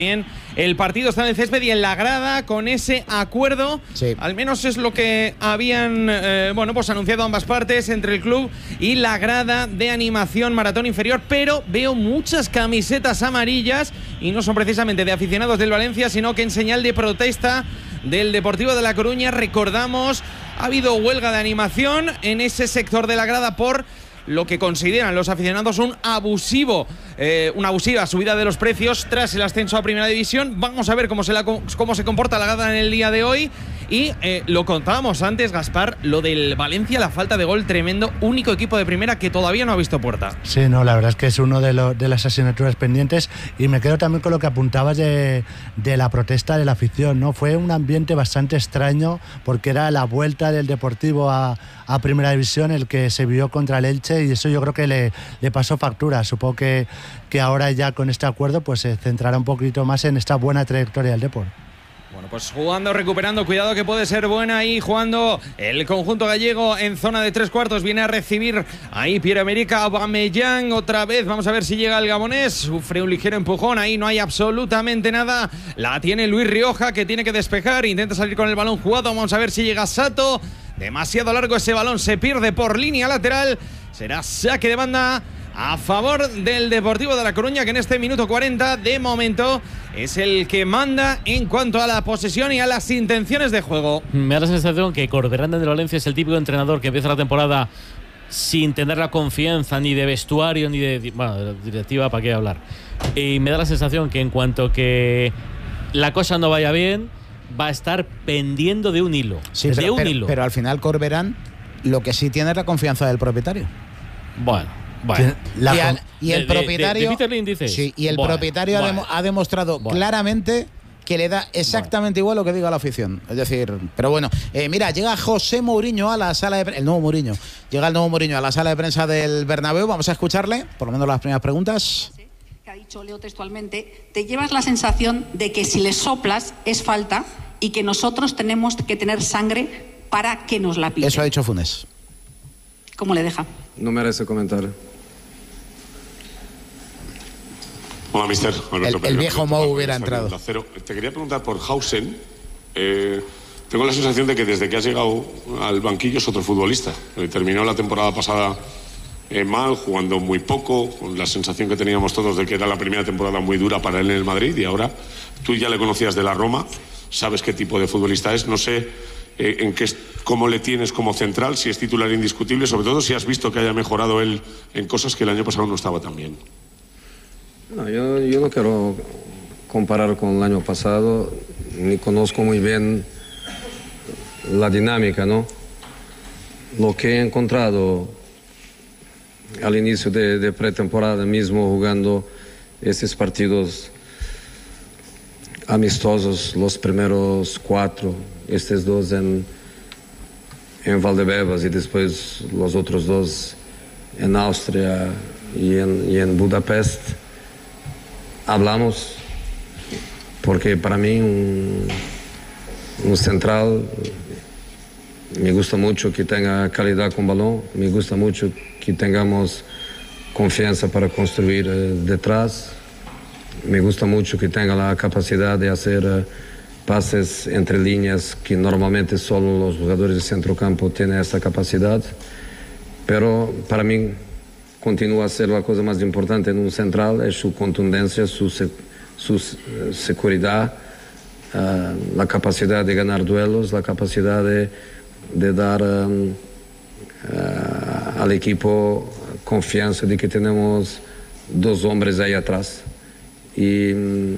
Bien, el partido está en el césped y en la grada con ese acuerdo, sí. Al menos es lo que habían pues anunciado ambas partes entre el club y la grada de animación Maratón Inferior, pero veo muchas camisetas amarillas y no son precisamente de aficionados del Valencia, sino que en señal de protesta del Deportivo de La Coruña. Recordamos, ha habido huelga de animación en ese sector de la grada por lo que consideran los aficionados una abusiva subida de los precios tras el ascenso a Primera División. Vamos a ver cómo se comporta la grada en el día de hoy. Y lo contábamos antes, Gaspar, lo del Valencia, la falta de gol tremendo, único equipo de primera que todavía no ha visto puerta. Sí, no, la verdad es que es uno de las asignaturas pendientes, y me quedo también con lo que apuntabas de la protesta de la afición, ¿no? Fue un ambiente bastante extraño porque era la vuelta del Deportivo a Primera División el que se vio contra el Elche, y eso yo creo que le pasó factura. Supongo que ahora ya con este acuerdo pues se centrará un poquito más en esta buena trayectoria del Deportivo. Bueno, pues jugando, recuperando, cuidado que puede ser buena ahí, jugando el conjunto gallego en zona de 3/4, viene a recibir ahí Pierre-Emerick Aubameyang otra vez, vamos a ver si llega el gabonés, sufre un ligero empujón, ahí no hay absolutamente nada, la tiene Luis Rioja que tiene que despejar, intenta salir con el balón jugado, vamos a ver si llega Sato, demasiado largo ese balón, se pierde por línea lateral, será saque de banda a favor del Deportivo de La Coruña, que en este minuto 40 de momento es el que manda en cuanto a la posesión y a las intenciones de juego. Me da la sensación que Corberán del Valencia es el típico entrenador que empieza la temporada sin tener la confianza ni de vestuario ni de directiva, ¿para qué hablar? Y me da la sensación que en cuanto que la cosa no vaya bien, va a estar pendiendo de un hilo. Sí, pero al final Corberán lo que sí tiene es la confianza del propietario. Bueno. Y el propietario, sí, y el propietario ha demostrado claramente que le da exactamente igual lo que diga la afición. Es decir, pero bueno, mira, llega José Mourinho a la sala de prensa, el nuevo Mourinho a la sala de prensa del Bernabéu. Vamos a escucharle, por lo menos las primeras preguntas. Que ha dicho Leo textualmente, te llevas la sensación de que si le soplas es falta y que nosotros tenemos que tener sangre para que nos la piten. Eso ha dicho Funes. ¿Cómo le deja? No merece comentar. Hola, mister. El viejo Mou hubiera entrado. Te quería preguntar por Hausen. Tengo la sensación de que desde que has llegado al banquillo es otro futbolista. Terminó la temporada pasada mal, jugando muy poco, con la sensación que teníamos todos de que era la primera temporada muy dura para él en el Madrid, y ahora tú ya le conocías de la Roma, sabes qué tipo de futbolista es, no sé cómo le tienes como central, si es titular indiscutible, sobre todo si has visto que haya mejorado él en cosas que el año pasado no estaba tan bien. No, yo no quiero comparar con el año pasado, ni conozco muy bien la dinámica, ¿no? Lo que he encontrado al inicio de pretemporada mismo, jugando estos partidos amistosos, los primeros 4, estos 2 en Valdebebas y después los otros 2 en Austria y en Budapest. Hablamos porque para mí un central me gusta mucho que tenga calidad con balón, me gusta mucho que tengamos confianza para construir detrás, me gusta mucho que tenga la capacidad de hacer pases entre líneas que normalmente solo los jugadores de centrocampo tienen esa capacidad, pero para mí continúa a ser la cosa más importante en un central, es su contundencia, su seguridad, la capacidad de ganar duelos, la capacidad de dar al equipo confianza de que tenemos 2 hombres ahí atrás. Y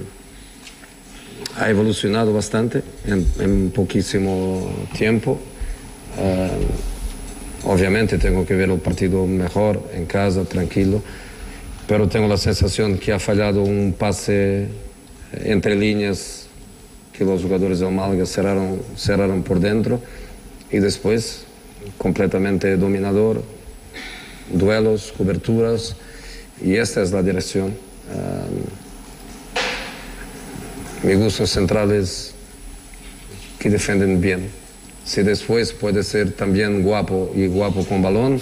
ha evolucionado bastante en poquísimo tiempo. Obviamente tengo que ver el partido mejor en casa, tranquilo, pero tengo la sensación que ha fallado un pase entre líneas que los jugadores del Málaga cerraron por dentro, y después completamente dominador, duelos, coberturas, y esta es la dirección. Me gustan centrales que defienden bien. Si después puede ser también guapo y guapo con balón,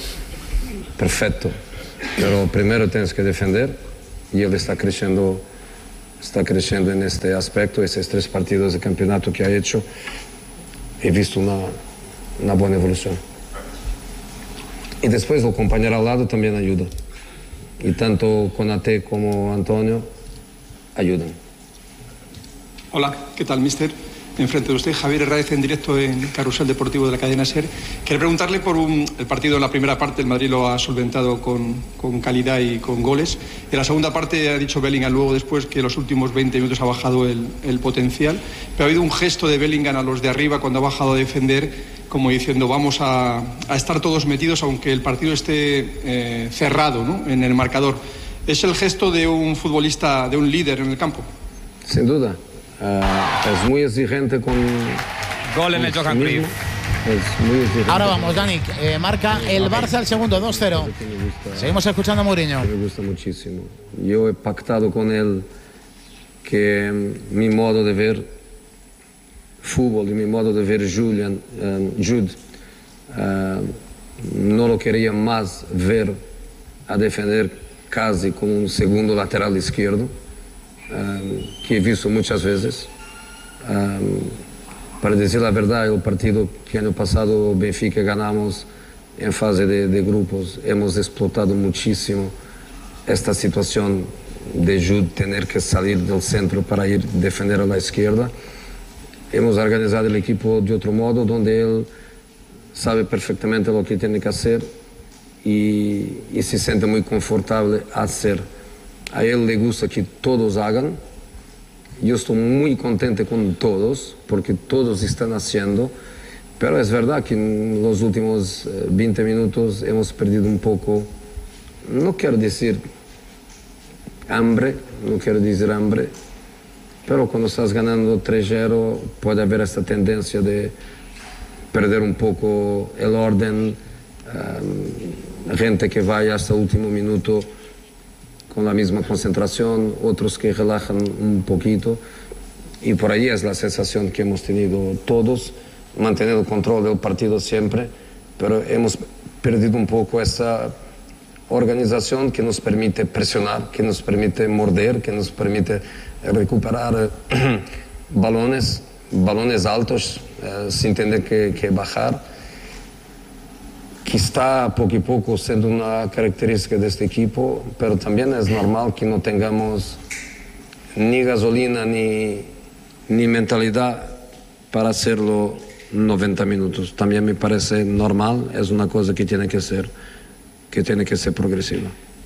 perfecto. Pero primero tienes que defender, y él está creciendo está creciendo en este aspecto. Esos 3 partidos de campeonato que ha hecho, he visto una buena evolución. Y después el compañero al lado también ayuda. Y tanto Konate como Antonio ayudan. Hola, ¿qué tal, mister? Enfrente de usted, Javier Herráez, en directo en Carrusel Deportivo de la cadena SER. Quería preguntarle por el partido en la primera parte. El Madrid lo ha solventado con calidad y con goles. En la segunda parte ha dicho Bellingham luego después que en los últimos 20 minutos ha bajado el potencial. Pero ha habido un gesto de Bellingham a los de arriba cuando ha bajado a defender, como diciendo vamos a estar todos metidos aunque el partido esté cerrado, ¿no?, en el marcador. ¿Es el gesto de un futbolista, de un líder en el campo? Sin duda. Es muy exigente con... Gol en el Johan Cruyff. Es muy exigente. Ahora vamos, Dani. Marca el Barça el segundo, 2-0. Seguimos escuchando a Mourinho. Me gusta muchísimo. Yo he pactado con él que mi modo de ver fútbol y mi modo de ver Jude, no lo quería más ver a defender casi como un segundo lateral izquierdo, que he visto muchas veces. Para decir la verdad, el partido que año pasado Benfica ganamos en fase de grupos, hemos explotado muchísimo esta situación de Jude tener que salir del centro para ir a defender a la izquierda. Hemos organizado el equipo de otro modo, donde él sabe perfectamente lo que tiene que hacer y se siente muy confortable a hacer. A él le gusta que todos hagan. Yo estoy muy contento con todos, porque todos están haciendo, pero es verdad que en los últimos 20 minutos hemos perdido un poco, no quiero decir hambre, pero cuando estás ganando 3-0 puede haber esta tendencia de perder un poco el orden, gente que vaya hasta el último minuto con la misma concentración, otros que relajan un poquito, y por ahí es la sensación que hemos tenido todos, mantener el control del partido siempre, pero hemos perdido un poco esa organización que nos permite presionar, que nos permite morder, que nos permite recuperar balones altos sin tener que bajar, que está poco a poco siendo una característica de este equipo, pero también es normal que no tengamos ni gasolina ni mentalidad para hacerlo 90 minutos. También me parece normal, es una cosa que tiene que ser progresiva.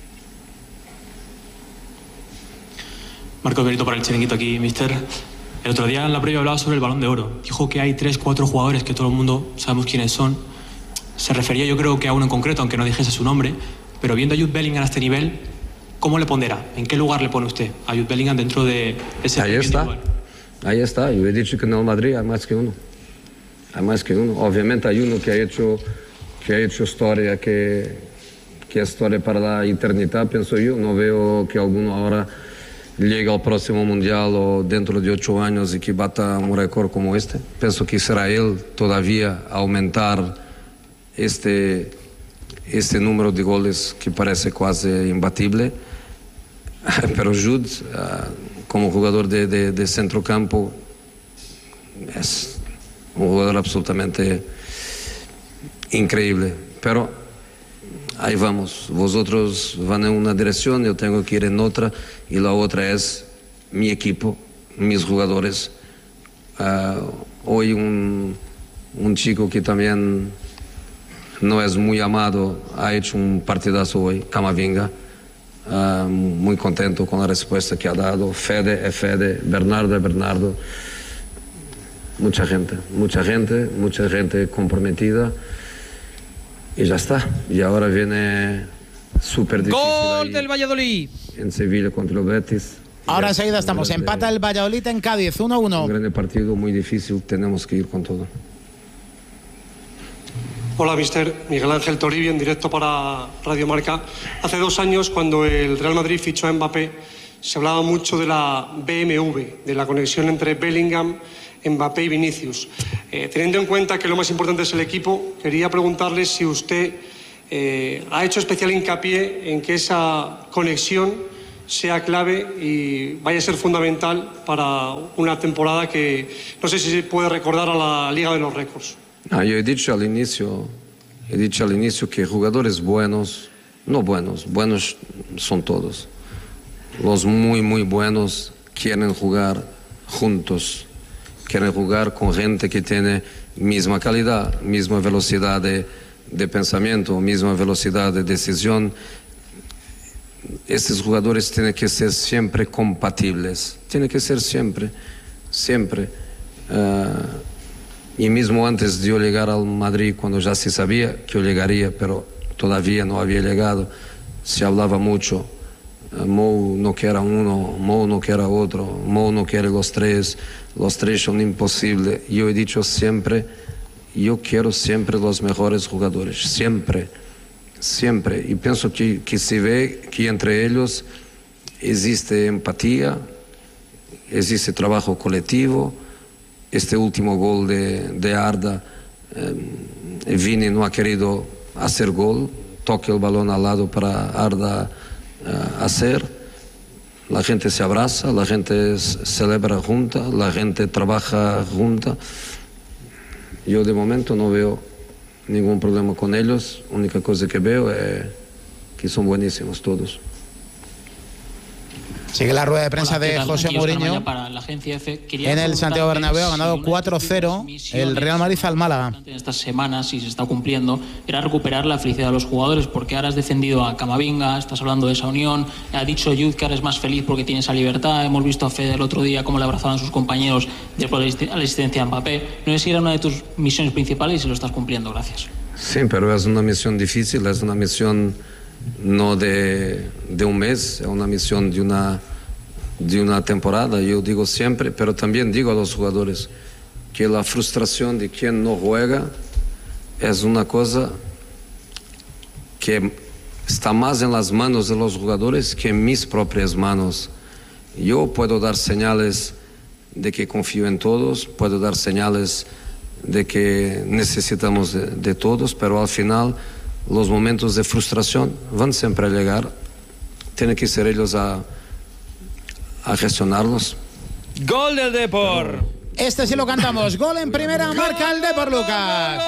Marcos Benito para el Chiringuito aquí, mister. El otro día en la previa hablaba sobre el Balón de Oro. Dijo que hay 3-4 jugadores que todo el mundo sabemos quiénes son. Se refería yo creo que a uno en concreto, aunque no dijese su nombre, pero viendo a Jude Bellingham a este nivel, ¿cómo le pondrá? ¿En qué lugar le pone usted a Jude Bellingham dentro de ese... Ahí está, yo he dicho que en el Madrid hay más que uno. Obviamente hay uno que ha hecho historia, que es historia para la eternidad, pienso yo. No veo que alguno ahora llegue al próximo Mundial o dentro de 8 años y que bata un récord como este. Pienso que será él todavía aumentar este número de goles que parece casi imbatible, pero Jude, como jugador de centrocampo, es un jugador absolutamente increíble. Pero ahí vamos, vosotros van en una dirección, yo tengo que ir en otra, y la otra es mi equipo, mis jugadores. Hoy un chico que también no es muy amado ha hecho un partidazo hoy, Camavinga. Muy contento con la respuesta que ha dado. Fede es Fede, Bernardo es Bernardo. Mucha gente comprometida, y ya está. Y ahora viene súper difícil. Gol del Valladolid en Sevilla contra el Betis. Ahora enseguida estamos. Empata el Valladolid en Cádiz, 1-1. Un gran partido, muy difícil. Tenemos que ir con todo. Hola, mister. Miguel Ángel Toribio, en directo para Radio Marca. Hace 2 años, cuando el Real Madrid fichó a Mbappé, se hablaba mucho de la BMW, de la conexión entre Bellingham, Mbappé y Vinicius. Teniendo en cuenta que lo más importante es el equipo, quería preguntarle si usted ha hecho especial hincapié en que esa conexión sea clave y vaya a ser fundamental para una temporada que no sé si se puede recordar a la Liga de los Récords. Yo he dicho al inicio que jugadores buenos, no buenos, buenos son todos. Los muy, muy buenos quieren jugar juntos, quieren jugar con gente que tiene misma calidad, misma velocidad de pensamiento, misma velocidad de decisión. Estos jugadores tienen que ser siempre compatibles, tienen que ser siempre. Y mismo antes de yo llegar al Madrid, cuando ya se sabía que yo llegaría, pero todavía no había llegado, se hablaba mucho. Mou no quiere uno, Mou no quiere otro, Mou no quiere los tres son imposibles. Yo he dicho siempre, yo quiero siempre los mejores jugadores, siempre. Y pienso que se ve que entre ellos existe empatía, existe trabajo colectivo. Este último gol de Arda, Vini no ha querido hacer gol, toca el balón al lado para Arda hacer. La gente se abraza, la gente celebra junta, la gente trabaja junta. Yo de momento no veo ningún problema con ellos. La única cosa que veo es que son buenísimos todos. Sigue la rueda de prensa de José Mourinho en el Santiago Bernabéu. Ha ganado 4-0 el Real Madrid al Málaga. En estas semanas, y se está cumpliendo, era recuperar la felicidad de los jugadores, porque ahora has defendido a Camavinga, estás hablando de esa unión, ha dicho Jude que ahora es más feliz porque tiene esa libertad. Hemos visto a Fede el otro día cómo le abrazaban sus compañeros después de la asistencia a Mbappé. No sé si era una de tus misiones principales y si lo estás cumpliendo. Gracias. Sí, pero es una misión difícil, es una misión no de un mes, es una misión de una temporada. Yo digo siempre, pero también digo a los jugadores que la frustración de quien no juega es una cosa que está más en las manos de los jugadores que en mis propias manos. Yo puedo dar señales de que confío en todos, puedo dar señales de que necesitamos de todos, pero al final los momentos de frustración van siempre a llegar. Tienen que ser ellos a gestionarlos. Gol del Depor. Este sí lo cantamos. Gol en primera, marca el Depor, Lucas.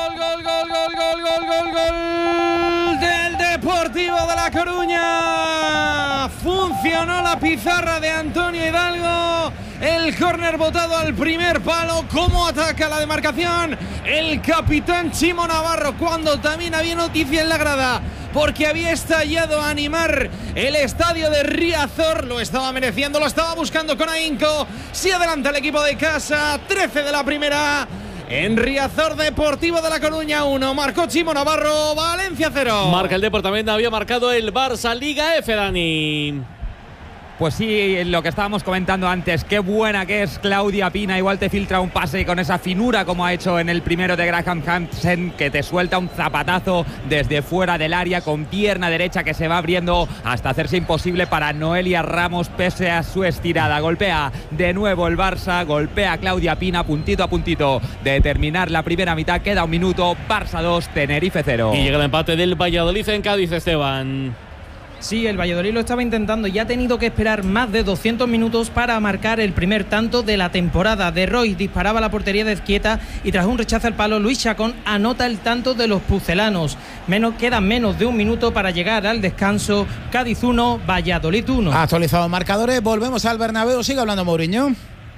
Gol del Deportivo de La Coruña. Funcionó la pizarra de Antonio Hidalgo. El córner botado al primer palo. ¿Cómo ataca la demarcación el capitán Chimo Navarro, cuando también había noticia en la grada? Porque había estallado a animar el estadio de Riazor. Lo estaba mereciendo, lo estaba buscando con ahínco. Se adelanta el equipo de casa. 13 de la primera. En Riazor, Deportivo de La Coruña 1. Marcó Chimo Navarro, Valencia 0. Marca el Depor, también había marcado el Barça Liga F, Dani. Pues sí, lo que estábamos comentando antes, qué buena que es Claudia Pina. Igual te filtra un pase con esa finura como ha hecho en el primero de Graham Hansen, que te suelta un zapatazo desde fuera del área con pierna derecha que se va abriendo hasta hacerse imposible para Noelia Ramos pese a su estirada. Golpea de nuevo el Barça, golpea a Claudia Pina puntito a puntito de terminar la primera mitad. Queda un minuto, Barça 2, Tenerife 0. Y llega el empate del Valladolid en Cádiz, Esteban. Sí, el Valladolid lo estaba intentando y ha tenido que esperar más de 200 minutos para marcar el primer tanto de la temporada. De Roy disparaba a la portería de Izquieta y tras un rechazo al palo, Luis Chacón anota el tanto de los pucelanos. Quedan menos de un minuto para llegar al descanso. Cádiz 1, Valladolid 1. Actualizados marcadores, volvemos al Bernabéu. Sigue hablando Mourinho.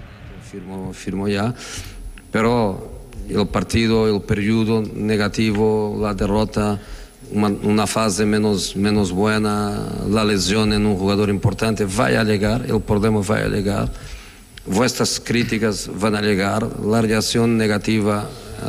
Firmo ya, pero el partido, el periodo negativo, la derrota, una fase menos buena, la lesión en un jugador importante va a llegar, el problema va a llegar, vuestras críticas van a llegar, la reacción negativa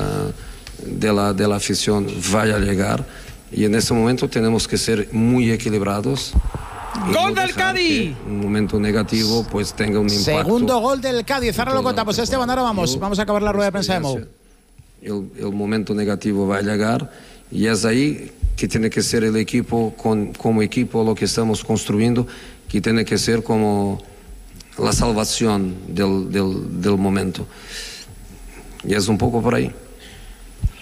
de la afición va a llegar, y en ese momento tenemos que ser muy equilibrados. ¡Gol del Cádiz! Un momento negativo pues tenga un impacto. Segundo gol del Cádiz, ahora lo contamos. Esteban, ahora vamos a acabar la rueda de prensa de Mou. El momento negativo va a llegar y es ahí que tiene que ser el equipo, como equipo, lo que estamos construyendo, que tiene que ser como la salvación del momento. Y es un poco por ahí.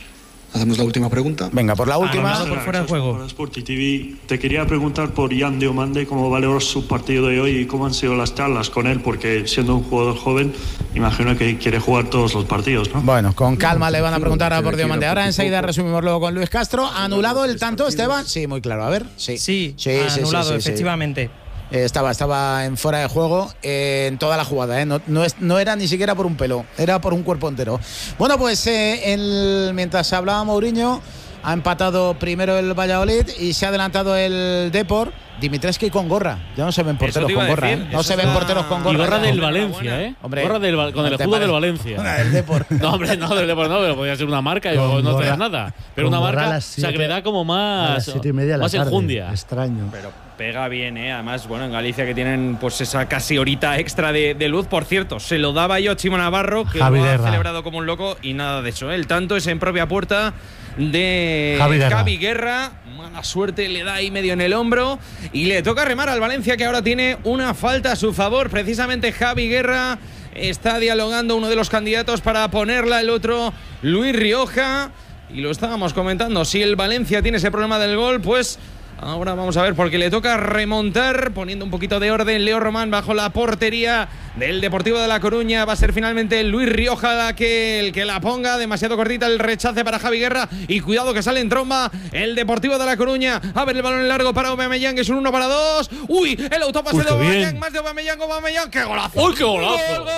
Hacemos la última pregunta. Venga, por la última. Por fuera de juego. Para Sporting TV. Te quería preguntar por Jan Diomande, cómo valoró su partido de hoy y cómo han sido las charlas con él, porque siendo un jugador joven, imagino que quiere jugar todos los partidos, ¿no? Bueno, con calma le van a preguntar a por Diomande. Ahora enseguida resumimos luego con Luis Castro. ¿Anulado el tanto, Esteban? Sí, muy claro. A ver. Sí, anulado, efectivamente. Estaba en fuera de juego en toda la jugada, ¿eh? No era ni siquiera por un pelo, era por un cuerpo entero. Bueno, pues mientras hablaba Mourinho, ha empatado primero el Valladolid y se ha adelantado el Depor. Dimitrescu con gorra. Ya no se ven porteros con gorra, ¿eh? No se ven porteros con gorra. Y gorra del Valencia, ¿eh? Hombre, gorra con el escudo del Valencia. El Depor. No, hombre, no, del Depor no, pero podría ser una marca y no te das nada. Pero una marca, o sea, que le da como más enjundia. Extraño. Pero pega bien, ¿eh? Además, bueno, en Galicia que tienen pues esa casi horita extra de luz. Por cierto, se lo daba yo a Chimo Navarro, que lo ha celebrado como un loco y nada de eso, ¿eh? El tanto es en propia puerta de Javi Guerra. Mala suerte le da ahí medio en el hombro y le toca remar al Valencia, que ahora tiene una falta a su favor. Precisamente Javi Guerra está dialogando uno de los candidatos para ponerla, el otro Luis Rioja, y lo estábamos comentando, si el Valencia tiene ese problema del gol, pues ahora vamos a ver, porque le toca remontar, poniendo un poquito de orden. Leo Román bajo la portería del Deportivo de La Coruña. Va a ser finalmente Luis Rioja el que la ponga. Demasiado cortita el rechace para Javi Guerra. Y cuidado que sale en tromba el Deportivo de La Coruña. A ver el balón en largo para Aubameyang, que es un 1-2. ¡Uy! El autopase de Aubameyang. Más de Aubameyang. ¡Qué golazo! ¡Uy, qué golazo!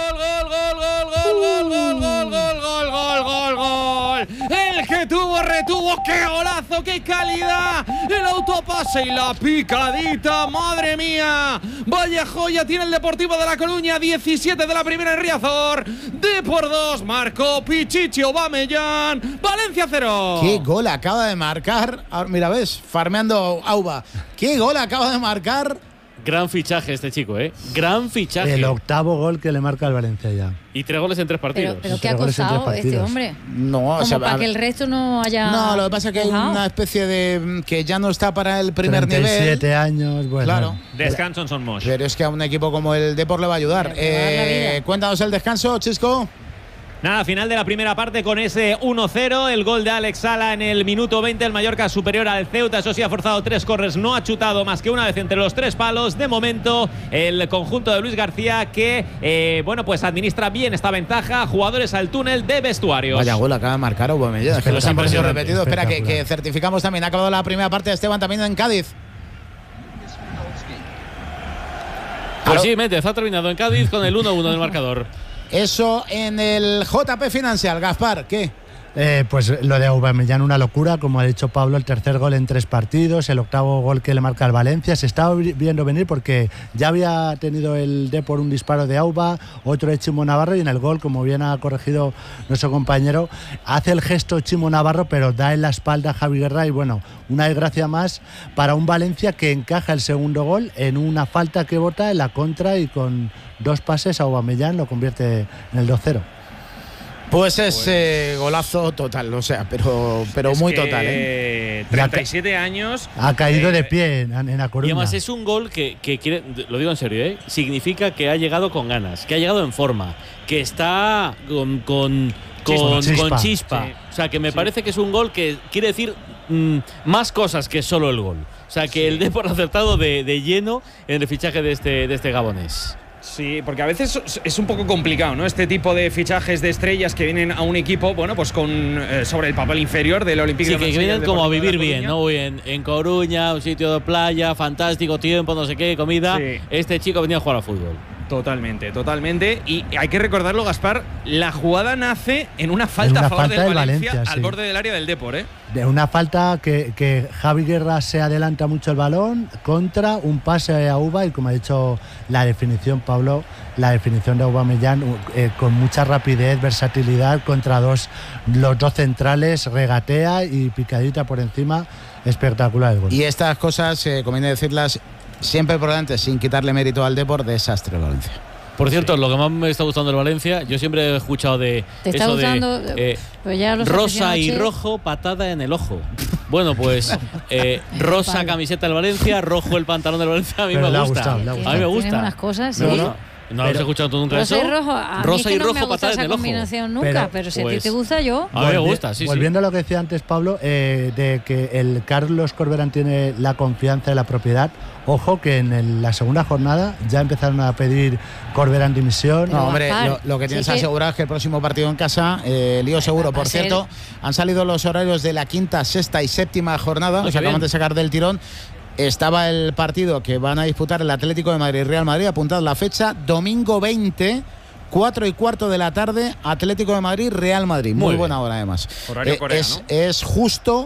¡Gol! El que retuvo. ¡Qué golazo! ¡Qué calidad! El autopase y la picadita. ¡Madre mía! Vaya joya tiene el Deportivo de La Coruña. 17 de la primera en Riazor. De por 2 marcó Pichichi Aubameyang. Valencia 0. Qué gol acaba de marcar. Ahora, mira, ves, farmeando Auba. Qué gol acaba de marcar. Gran fichaje este chico, ¿eh? Gran fichaje. El 8º gol que le marca al Valencia ya. Y 3 goles en 3 partidos. Pero ¿qué ha costado este hombre? No, como para que el resto no haya. No, lo que pasa es que hay una especie de que ya no está para el primer 37 nivel. años, bueno. Claro. Descanso en Son Moix. Pero es que a un equipo como el Depor le va a ayudar. Cuéntanos el descanso, Chisco. Nada, final de la primera parte con ese 1-0, el gol de Alex Sala en el minuto 20, el Mallorca superior al Ceuta, eso sí ha forzado 3 corners, no ha chutado más que una vez entre los 3 palos. De momento el conjunto de Luis García que, bueno, pues administra bien esta ventaja, jugadores al túnel de vestuarios. Vaya gol acaba de marcar Aubameyang, es que los han parecido repetido. Espera, que certificamos también, ha acabado la primera parte de Esteban también en Cádiz. Pues sí, Méndez ha terminado en Cádiz con el 1-1 del marcador. Eso en el JP Financial. Gaspar, ¿qué? Pues lo de Aubameyang, una locura, como ha dicho Pablo, el tercer gol en 3 partidos, el 8º gol que le marca al Valencia. Se estaba viendo venir porque ya había tenido el Depor un disparo de Auba, otro de Chimo Navarro, y en el gol, como bien ha corregido nuestro compañero, hace el gesto Chimo Navarro, pero da en la espalda a Javi Guerra, y bueno, una desgracia más para un Valencia que encaja el segundo gol en una falta que bota en la contra, y con 2 pases Aubameyang lo convierte en el 2-0. Pues es golazo total, o sea, pero muy total. 37 años. Ha caído de pie en La Coruña. Y además es un gol que quiere, lo digo en serio, significa que ha llegado con ganas, que ha llegado en forma, que está con chispa. Sí. O sea, que me parece que es un gol que quiere decir más cosas que solo el gol. O sea, que el Depor ha acertado de lleno en el fichaje de este gabonés. Sí, porque a veces es un poco complicado, ¿no? Este tipo de fichajes de estrellas que vienen a un equipo, bueno, pues con sobre el papel inferior del Olympique de Marsella. Sí, que vienen como a vivir bien, ¿no? En Coruña, un sitio de playa, fantástico tiempo, no sé qué, comida. Sí. Este chico venía a jugar al fútbol. Totalmente. Y hay que recordarlo, Gaspar, la jugada nace en una falta a favor del Valencia al borde del área del Depor, ¿eh? De una falta que Javi Guerra se adelanta mucho el balón, contra un pase a Auba, y como ha dicho la definición, Pablo, la definición de Aubameyang con mucha rapidez, versatilidad, contra los 2 centrales, regatea y picadita por encima, espectacular el gol. Y estas cosas, conviene decirlas siempre por delante, sin quitarle mérito al Depor, desastre el Valencia. Por cierto, lo que más me está gustando del Valencia, yo siempre he escuchado de eso de pues ya rosa y rojo, patada en el ojo. Bueno, pues rosa camiseta del Valencia, rojo el pantalón del Valencia, a mí me gusta. A mí me gusta. Tiene unas cosas, sí. ¿No has escuchado tú nunca eso? Rosa y rojo. A Rosa mí y no rojo, me gusta patada en esa el ojo. combinación nunca, pero si a ti te gusta, yo. A mí me gusta, sí. Volviendo a lo que decía antes Pablo, de que el Carlos Corberán tiene la confianza y la propiedad. Ojo que en la segunda jornada ya empezaron a pedir Corberán dimisión. No, hombre, lo que tienes asegurado es que el próximo partido en casa, lío seguro. Por cierto, han salido los horarios de la quinta, sexta y séptima jornada. Los acaban de sacar del tirón. Estaba el partido que van a disputar el Atlético de Madrid, Real Madrid, apuntad la fecha, domingo 20, 4:15 de la tarde, Atlético de Madrid, Real Madrid. Muy buena hora además. Horario Corea, ¿no? Es justo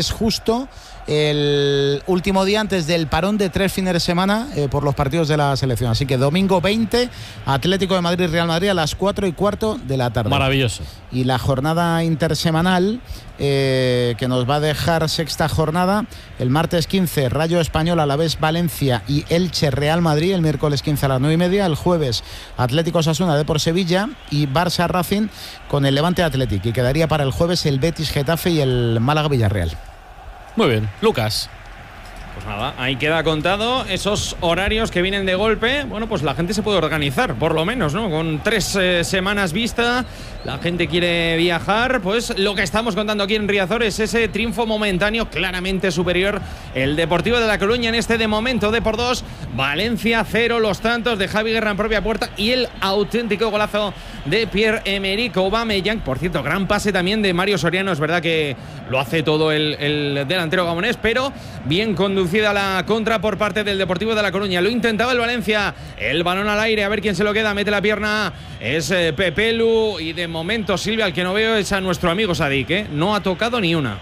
el último día antes del parón de 3 fines de semana por los partidos de la selección. Así que domingo 20, Atlético de Madrid, Real Madrid a las 4:15 de la tarde. Maravilloso. Y la jornada intersemanal que nos va a dejar sexta jornada, el martes 15, Rayo Español, Alavés, Valencia y Elche, Real Madrid, el miércoles 15 a las 9:30, el jueves Atlético Osasuna, Depor Sevilla y Barça Racing con el Levante Athletic, y quedaría para el jueves el Betis Getafe y el Málaga Villarreal. Muy bien, Lucas. Pues nada, ahí queda contado esos horarios que vienen de golpe. Bueno, pues la gente se puede organizar, por lo menos, ¿no? Con 3 semanas vista, la gente quiere viajar. Pues lo que estamos contando aquí en Riazor es ese triunfo momentáneo claramente superior. El Deportivo de La Coruña en este de momento de por 2. Valencia 0, los tantos de Javi Guerra en propia puerta y el auténtico golazo de Pierre-Emerick Aubameyang. Por cierto, gran pase también de Mario Soriano. Es verdad que lo hace todo el delantero gabonés, pero bien conducido la contra por parte del Deportivo de La Coruña. Lo intentaba el Valencia, el balón al aire, a ver quién se lo queda, mete la pierna, es Pepelu, y de momento Silvia, al que no veo es a nuestro amigo Sadik, no ha tocado ni una.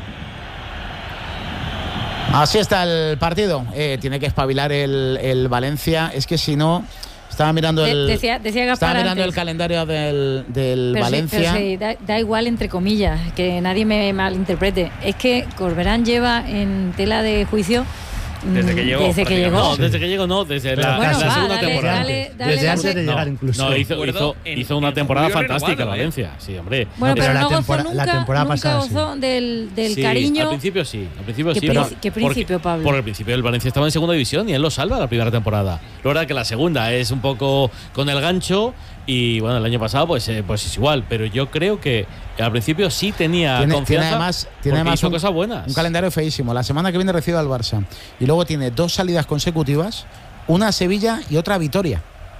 Así está el partido, tiene que espabilar el Valencia, es que si no... Estaba mirando decía estaba mirando antes, el calendario del Valencia. Sí, da igual, entre comillas, que nadie me malinterprete. Es que Corberán lleva en tela de juicio desde que llegó. No, desde que llegó no, desde la segunda temporada. Desde antes de llegar incluso. No, hizo una temporada fantástica Valencia. Sí, hombre. Bueno, pero no gozó nunca, la temporada pasada, gozó del sí, cariño. Al principio sí. ¿Qué principio, Pablo? Por el principio el Valencia estaba en segunda división y él lo salva la primera temporada. La verdad que la segunda es un poco con el gancho. Y bueno, el año pasado pues es igual, pero yo creo que al principio sí tenía confianza. Tiene además hizo cosas buenas. Un calendario feísimo. La semana que viene recibe al Barça y luego tiene 2 salidas consecutivas, una a Sevilla y otra a Vitoria.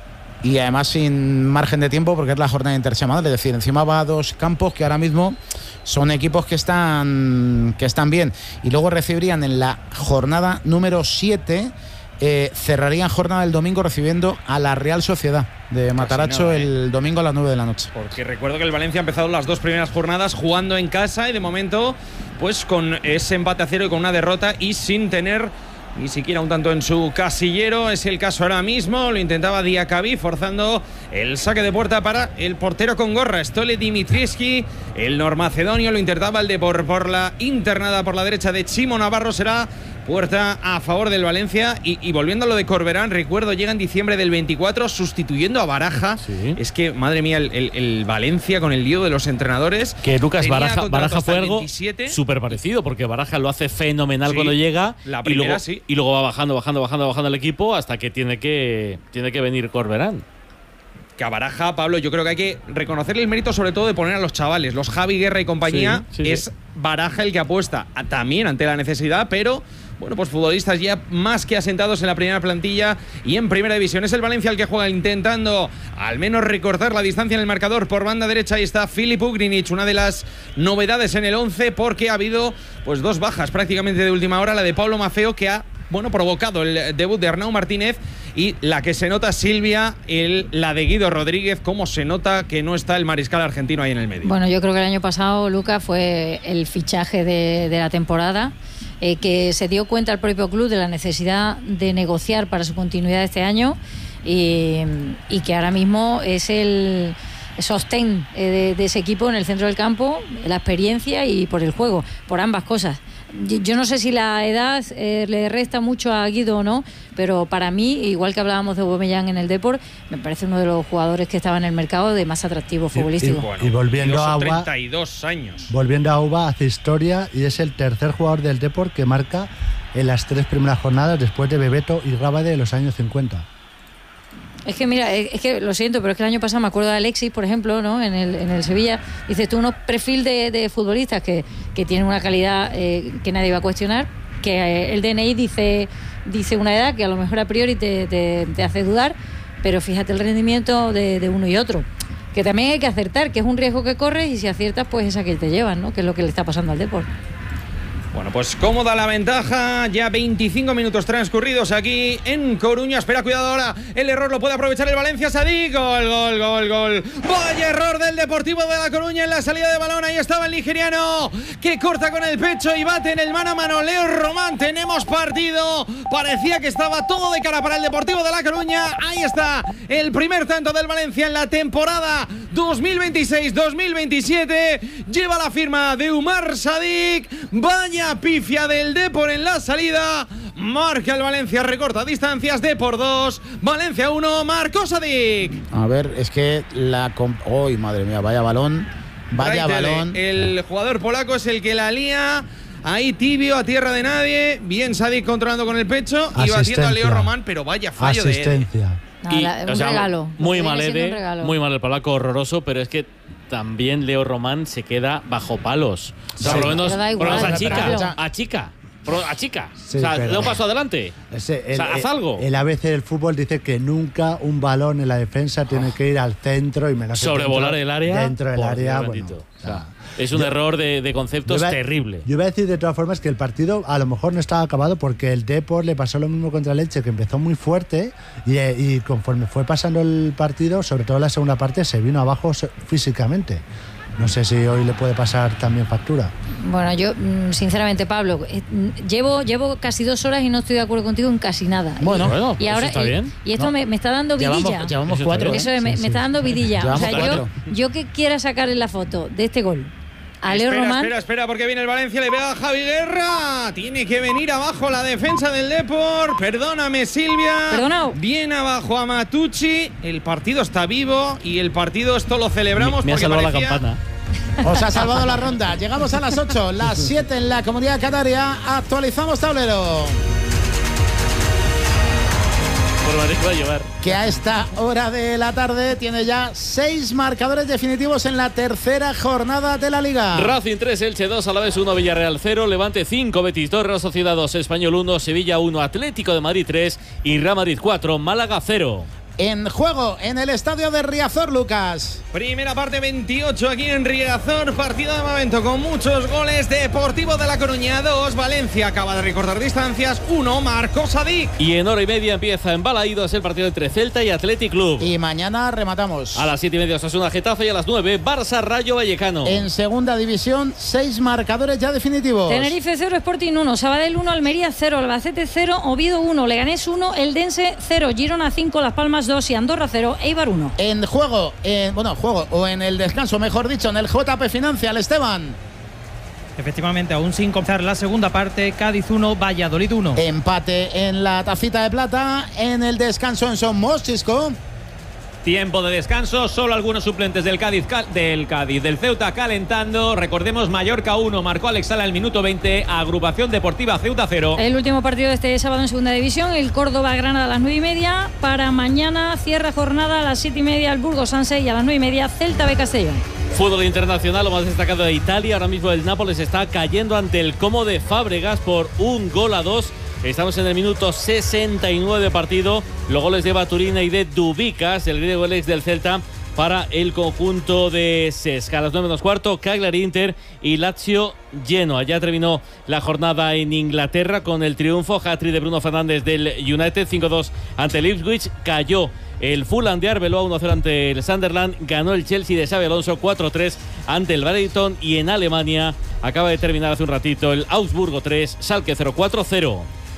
Y además sin margen de tiempo porque es la jornada intersemanal, es decir, encima va a 2 campos que ahora mismo son equipos que están bien. Y luego recibirían en la jornada número 7. Cerrarían jornada el domingo recibiendo a la Real Sociedad de Mataracho el domingo a las 9 de la noche. Porque recuerdo que el Valencia ha empezado las 2 primeras jornadas jugando en casa y de momento pues con ese empate a 0 y con una derrota y sin tener ni siquiera un tanto en su casillero. Es el caso ahora mismo, lo intentaba Diakabi forzando el saque de puerta para el portero con gorra, Stole Dimitrievski, el normacedonio. Lo intentaba el de por la internada por la derecha de Chimo Navarro. Será puerta a favor del Valencia. Y volviendo a lo de Corberán, recuerdo, llega en diciembre del 24 sustituyendo a Baraja. Sí. Es que, madre mía, el Valencia con el lío de los entrenadores. Que Lucas Baraja fue algo súper parecido, porque Baraja lo hace fenomenal cuando llega. La primera, y luego va bajando el equipo hasta que tiene que venir Corberán. Que a Baraja, Pablo, yo creo que hay que reconocerle el mérito sobre todo de poner a los chavales, los Javi Guerra y compañía. Es Baraja el que apuesta también ante la necesidad, pero bueno, pues futbolistas ya más que asentados en la primera plantilla y en primera división. Es el Valencia el que juega intentando al menos recortar la distancia en el marcador. Por banda derecha ahí está Filip Ugrinic, una de las novedades en el 11, porque ha habido pues 2 bajas prácticamente de última hora, la de Pablo Maffeo, que ha provocado el debut de Arnau Martínez, y la que se nota, Silvia, la de Guido Rodríguez, cómo se nota que no está el mariscal argentino ahí en el medio. Bueno, yo creo que el año pasado, Lucas, fue el fichaje de la temporada, que se dio cuenta el propio club de la necesidad de negociar para su continuidad este año y que ahora mismo es el sostén de ese equipo en el centro del campo, la experiencia y por el juego, por ambas cosas. Yo no sé si la edad le resta mucho a Guido o no, pero para mí, igual que hablábamos de Aubameyang en el Depor, me parece uno de los jugadores que estaba en el mercado de más atractivo futbolístico. Y volviendo a Auba, 32 años. Volviendo a Auba, hace historia y es el tercer jugador del Depor que marca en las 3 primeras jornadas después de Bebeto y Rábade de los años 50. Es que mira, es que lo siento, pero es que el año pasado me acuerdo de Alexis, por ejemplo, ¿no? en el Sevilla, dices tú unos perfil de futbolistas que tienen una calidad que nadie va a cuestionar, que el DNI dice una edad que a lo mejor a priori te hace dudar, pero fíjate el rendimiento de uno y otro, que también hay que acertar, que es un riesgo que corres, y si aciertas pues es a que te llevan, ¿no? Que es lo que le está pasando al Depor. Bueno, pues cómoda la ventaja, ya 25 minutos transcurridos aquí en Coruña. Espera, cuidado ahora, el error lo puede aprovechar el Valencia. Sadik, gol. Vaya error del Deportivo de La Coruña en la salida de balón. Ahí estaba el nigeriano que corta con el pecho y bate en el mano a mano Leo Román. Tenemos partido, parecía que estaba todo de cara para el Deportivo de La Coruña. Ahí está el primer tanto del Valencia en la temporada 2026-2027. Lleva la firma de Umar Sadik. Vaya pifia del Depor en la salida. Marca el Valencia, recorta distancias. Depor 2, Valencia 1, marcó Sadik. A ver, es que ¡ay, madre mía! Vaya balón. Vaya balón. El jugador polaco es el que la lía. Ahí tibio, a tierra de nadie. Bien Sadik controlando con el pecho y batiendo a Leo Román, pero vaya fallo de él. Un regalo. Muy mal el polaco, horroroso, pero es que también Leo Román se queda bajo palos. O sea, por lo menos achica. Sí, o sea, da un paso adelante. Haz algo. El ABC del fútbol dice que nunca un balón en la defensa tiene que ir al centro y menos sobrevolar el área. Dentro del área, bueno. Es un error de conceptos terrible. Yo iba a decir de todas formas que el partido a lo mejor no estaba acabado porque el Depor le pasó lo mismo contra el Elche, que empezó muy fuerte y conforme fue pasando el partido, sobre todo en la segunda parte, se vino abajo físicamente. No sé si hoy le puede pasar también factura. Bueno, yo sinceramente, Pablo, llevo casi 2 horas y no estoy de acuerdo contigo en casi nada. Bueno, y ahora está bien. Y esto me está dando vidilla. Llevamos 4. Eso me está dando vidilla. O sea, yo que quiera sacarle la foto de este gol a Leo Román. Espera, porque viene el Valencia, le pega a Javi Guerra. Tiene que venir abajo la defensa del Depor. Perdóname, Silvia. Perdonado. Viene abajo a Matucci. El partido está vivo y el partido esto lo celebramos. Me ha salvado la campana. Os ha salvado la ronda. Llegamos a las 8, las 7 en la Comunidad Canaria. Actualizamos tablero. Que a esta hora de la tarde tiene ya 6 marcadores definitivos en la tercera jornada de la Liga. Racing 3, Elche 2, Alavés 1, Villarreal 0, Levante 5, Betis 2, Real Sociedad 2, Español 1, Sevilla 1, Atlético de Madrid 3 y Real Madrid 4, Málaga 0. En juego en el estadio de Riazor, Lucas. Primera parte 28 aquí en Riazor. Partido de momento con muchos goles. Deportivo de La Coruña 2. Valencia acaba de recortar distancias. 1, marcó Sadik. Y en hora y media empieza en Balaídos el partido entre Celta y Athletic Club. Y mañana rematamos. A las 7:30 Osasuna Getafe y a las 9 Barça Rayo Vallecano. En segunda división 6 marcadores ya definitivos. Tenerife 0, Sporting 1, Sabadell 1, Almería 0, Albacete 0, Oviedo 1, Leganés 1, Eldense 0, Girona 5, Las Palmas 2 y Andorra 0, Eibar 1. En juego, o en el descanso, mejor dicho, en el JP Financial, Esteban. Efectivamente, aún sin comenzar la segunda parte, Cádiz 1, Valladolid 1. Empate en la tacita de plata, en el descanso en Son Moschisco. Tiempo de descanso, solo algunos suplentes del Ceuta calentando. Recordemos, Mallorca 1, marcó Alex Sala al minuto 20, Agrupación Deportiva Ceuta 0. El último partido de este sábado en segunda división, el Córdoba-Granada a las 9:30. Para mañana cierra jornada a las 7:30 el Burgos-Sanse y a las 9:30 Celta B Castellón. Fútbol internacional, lo más destacado de Italia. Ahora mismo el Nápoles está cayendo ante el Como de Fábregas por 1-2. Estamos en el minuto 69 de partido. Los goles de Baturina y de Dubicas, el griego, el ex del Celta, para el conjunto de Sesca. A las 9:15, Cagliari Inter y Lazio Genoa. Ya terminó la jornada en Inglaterra con el triunfo hat-trick de Bruno Fernández del United, 5-2 ante el Ipswich. Cayó el Fulham de Arbeloa 1-0 ante el Sunderland. Ganó el Chelsea de Xabi Alonso 4-3 ante el Brighton. Y en Alemania acaba de terminar hace un ratito el Augsburgo 3, Schalke 0-4-0.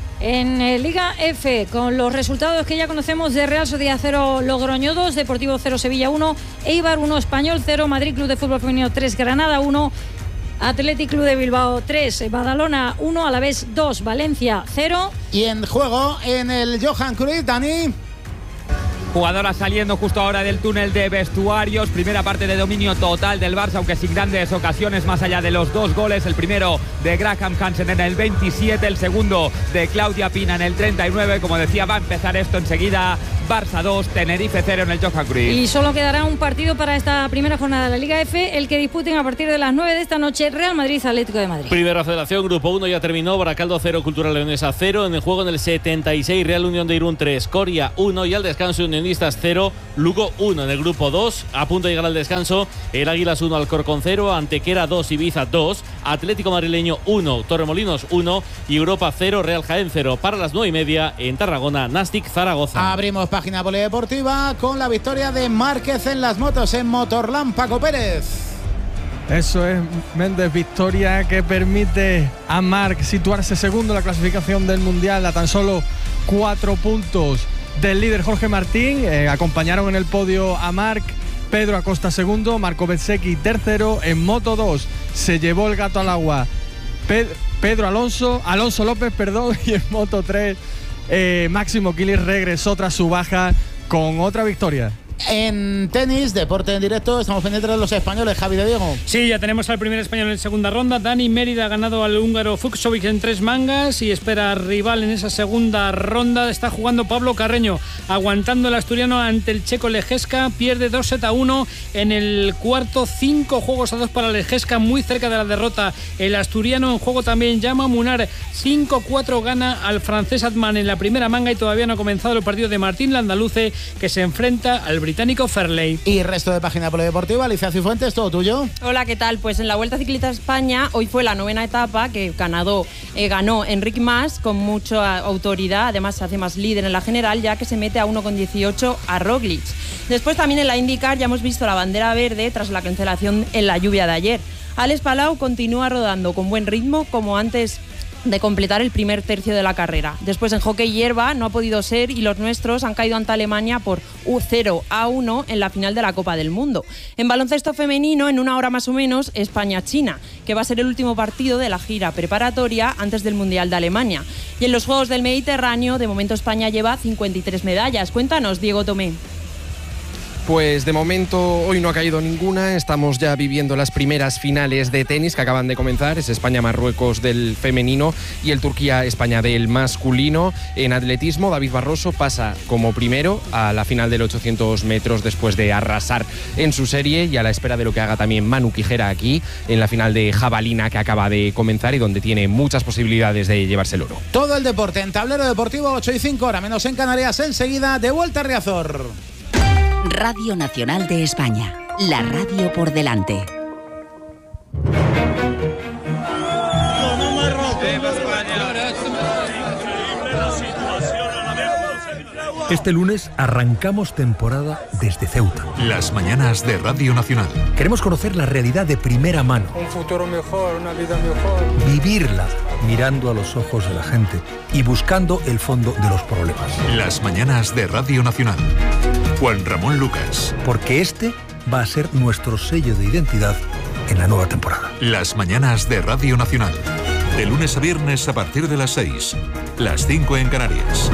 En Liga F, con los resultados que ya conocemos de Real Sociedad 0, Logroño 2, Deportivo 0, Sevilla 1, Eibar 1, Español 0, Madrid Club de Fútbol Femenino 3, Granada 1, Athletic Club de Bilbao 3, Badalona 1, Alavés 2, Valencia 0. Y en juego en el Johan Cruyff, Dani. Jugadoras saliendo justo ahora del túnel de vestuarios. Primera parte de dominio total del Barça, aunque sin grandes ocasiones más allá de los 2 goles. El primero de Graham Hansen en el 27, el segundo de Claudia Pina en el 39. Como decía, va a empezar esto enseguida. Barça 2, Tenerife 0 en el Johan Cruyff. Y solo quedará un partido para esta primera jornada de la Liga F, el que disputen a partir de las 9 de esta noche, Real Madrid-Atlético de Madrid. Primera Federación, Grupo 1 ya terminó. Baracaldo 0, Cultural Leonesa 0. En el juego en el 76, Real Unión de Irún 3, Coria 1 y al descanso Unionistas 0, Lugo 1. En el Grupo 2, a punto de llegar al descanso, el Águilas 1, Alcorcón 0, Antequera 2, Ibiza 2, Atlético Madrileño 1, Torremolinos 1 y Europa 0, Real Jaén 0. Para las 9:30 en Tarragona, Nastic Zaragoza. Abrimos página polideportiva con la victoria de Márquez en las motos en Motorland, Paco Pérez. Eso es, Méndez, victoria que permite a Marc situarse segundo en la clasificación del Mundial a tan solo 4 puntos del líder Jorge Martín. Acompañaron en el podio a Marc, Pedro Acosta segundo, Marco Bezzecchi tercero. En Moto 2 se llevó el gato al agua Alonso López, y en Moto 3 Máximo Quilis regresó tras su baja con otra victoria. En tenis, deporte en directo, estamos pendientes de los españoles. Javi de Diego. Sí, ya tenemos al primer español en segunda ronda. Dani Mérida ha ganado al húngaro Fucsovic en 3 mangas y espera rival en esa segunda ronda. Está jugando Pablo Carreño, aguantando el asturiano ante el checo Lejeska. Pierde 2-7-1 en el cuarto. 5-2 para Lejeska, muy cerca de la derrota. El asturiano en juego también llama Munar. 5-4 gana al francés Atman en la primera manga y todavía no ha comenzado el partido de Martín Landaluce, que se enfrenta al británico Fairley. Y resto de página polideportiva, Alicia Cifuentes, todo tuyo. Hola, ¿qué tal? Pues en la Vuelta Ciclista España, hoy fue la 9ª etapa que ganó Enric Mas con mucha autoridad. Además se hace más líder en la general, ya que se mete a 1,18 a Roglic. Después también en la IndyCar ya hemos visto la bandera verde tras la cancelación en la lluvia de ayer. Alex Palau continúa rodando con buen ritmo, como antes de completar el primer tercio de la carrera. Después en hockey hierba no ha podido ser y los nuestros han caído ante Alemania por 0-1 en la final de la Copa del Mundo. En baloncesto femenino, en 1 hora más o menos, España-China, que va a ser el último partido de la gira preparatoria antes del Mundial de Alemania. Y en los Juegos del Mediterráneo, de momento España lleva 53 medallas. Cuéntanos, Diego Tomé. Pues de momento hoy no ha caído ninguna, estamos ya viviendo las primeras finales de tenis que acaban de comenzar, es España-Marruecos del femenino y el Turquía-España del masculino. En atletismo, David Barroso pasa como primero a la final del 800 metros después de arrasar en su serie y a la espera de lo que haga también Manu Quijera aquí en la final de jabalina que acaba de comenzar y donde tiene muchas posibilidades de llevarse el oro. Todo el deporte en Tablero Deportivo, 8:05, hora menos en Canarias, enseguida de vuelta a Riazor. Radio Nacional de España, la radio por delante. Este lunes arrancamos temporada desde Ceuta. Las mañanas de Radio Nacional. Queremos conocer la realidad de primera mano. Un futuro mejor, una vida mejor. Vivirla mirando a los ojos de la gente y buscando el fondo de los problemas. Las mañanas de Radio Nacional. Juan Ramón Lucas. Porque este va a ser nuestro sello de identidad en la nueva temporada. Las mañanas de Radio Nacional. De lunes a viernes a partir de las 6. Las 5 en Canarias.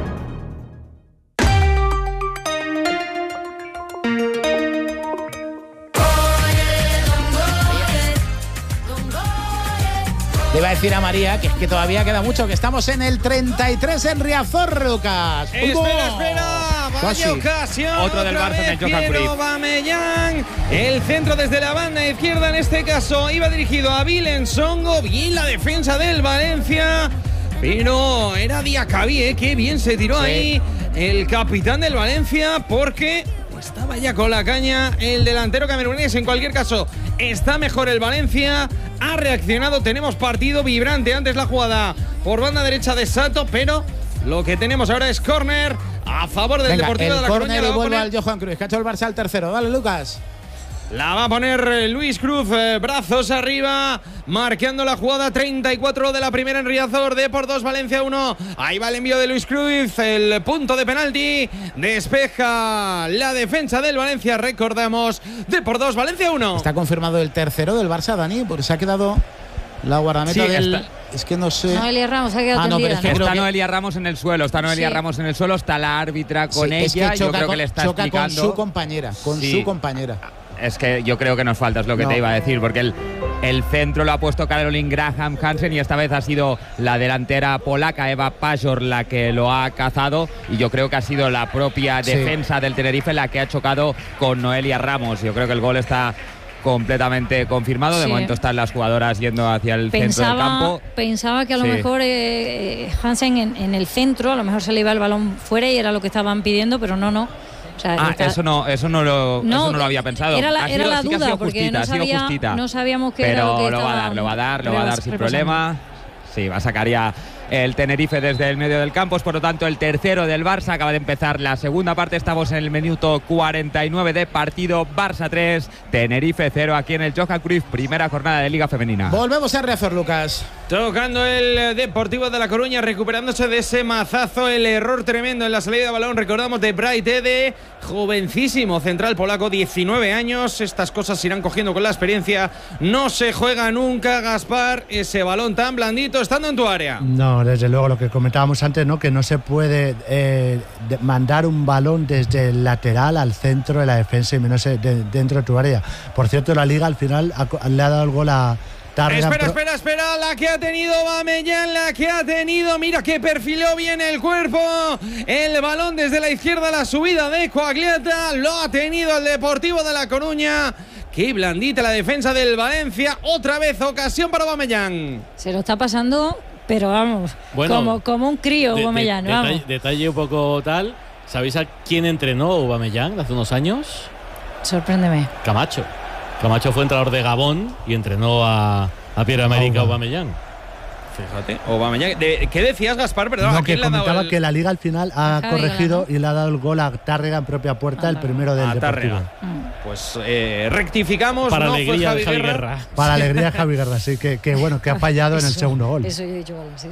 Le iba a decir a María que es que todavía queda mucho, que estamos en el 33 en Riazor, Lucas. Espera, vaya ocasión. Otro del Barça en el Johan Cruyff. Aubameyang, el centro desde la banda izquierda, en este caso iba dirigido a Vilen Songo. Bien la defensa del Valencia, pero era Diacabí, qué bien se tiró ahí el capitán del Valencia, porque estaba ya con la caña el delantero camerunés. En cualquier caso, está mejor el Valencia, ha reaccionado, tenemos partido vibrante. Antes la jugada por banda derecha de Sato, pero lo que tenemos ahora es córner a favor del Deportivo de La Coruña. Y vuelve al Johan Cruyff, que ha hecho el Barça al tercero. Dale, Lucas. La va a poner Luis Cruz, brazos arriba, marcando la jugada. 34 de la primera en Riazor, de por 2 Valencia 1. Ahí va el envío de Luis Cruz, el punto de penalti, despeja la defensa del Valencia. Recordamos, de por 2 Valencia 1. Está confirmado el tercero del Barça, Dani, porque se ha quedado la guardameta del Es que no sé. Noelia Ramos ha quedado Ah, no, pero tendida, es que ¿no? creo Está que- Noelia Ramos en el suelo, está la árbitra con Sí, es que ella. Yo choca creo que con- le está choca explicando. con su compañera. Sí. Su compañera. Es que yo creo que nos falta, es lo que No. te iba a decir, porque el centro lo ha puesto Caroline Graham Hansen y esta vez ha sido la delantera polaca Eva Pajor la que lo ha cazado, y yo creo que ha sido la propia Sí. defensa del Tenerife la que ha chocado con Noelia Ramos. Yo creo que el gol está completamente confirmado. De Sí. momento están las jugadoras yendo hacia el centro del campo. Pensaba que a lo Sí. mejor Hansen en el centro, a lo mejor se le iba el balón fuera y era lo que estaban pidiendo, pero no. O sea, Eso no lo había pensado. Era la, Ha era sido- la sí que ha duda, sido porque justita, no, ha sido justita. no sabíamos qué Pero era lo que lo va a dar, estaban lo va a dar sin repasando. problema. Sí, va a sacar ya el Tenerife desde el medio del campo. Es por lo tanto el tercero del Barça. Acaba de empezar la segunda parte. Estamos en el minuto 49 de partido. Barça 3, Tenerife 0 aquí en el Johan Cruyff. Primera jornada de Liga Femenina. Volvemos a Riazor, Lucas. Tocando el Deportivo de La Coruña, recuperándose de ese mazazo, el error tremendo en la salida de balón. Recordamos de Bright Ede, jovencísimo central polaco, 19 años. Estas cosas se irán cogiendo con la experiencia. No se juega nunca, Gaspar, ese balón tan blandito estando en tu área. No, desde luego, lo que comentábamos antes, ¿no? Que no se puede mandar un balón desde el lateral al centro de la defensa y menos dentro de tu área. Por cierto, la Liga al final le ha dado el gol a Targan. Espera, la que ha tenido Bamellán, mira que perfiló bien el cuerpo, el balón desde la izquierda, la subida de Coagliata, lo ha tenido el Deportivo de La Coruña. Qué blandita la defensa del Valencia, otra vez ocasión para Bamellán. Se lo está pasando, pero vamos, Bueno, como un crío, Aubameyang, vamos. Detalle un poco tal. ¿Sabéis a quién entrenó Aubameyang hace unos años? Sorpréndeme. Camacho. Camacho fue entrenador de Gabón y entrenó a Pierre-Emerick Aubameyang. Fíjate, Aubameyang. ¿Qué decías, Gaspar? Perdón, No, ¿a quién que le ha dado comentaba el... que la Liga al final ha Tárrega, corregido ¿no? y le ha dado el gol a Tárrega en propia puerta, el primero del Deportivo. Tárrega. Pues rectificamos. Para no alegría fue de Javi Guerra. Para alegría de Javi Guerra, sí, que bueno, que ha fallado en el segundo gol. Eso yo he dicho, sí.